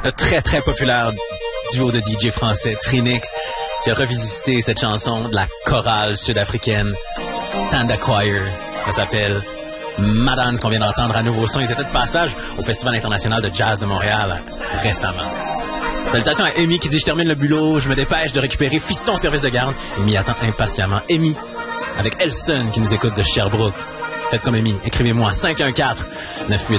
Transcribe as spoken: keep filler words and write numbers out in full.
le très très populaire duo de D J français Trinix qui a revisité cette chanson de la chorale sud-africaine Tanda Choir. Ça s'appelle Madans, qu'on vient d'entendre à nouveau son. Ils étaient de passage au Festival international de jazz de Montréal récemment. Salutations à Amy qui dit « Je termine le boulot, je me dépêche de récupérer Fiston service de garde. » Il m'y attend impatiemment. Amy, avec Elson qui nous écoute de Sherbrooke. Faites comme Amy, écrivez-moi cinq un quatre neuf huit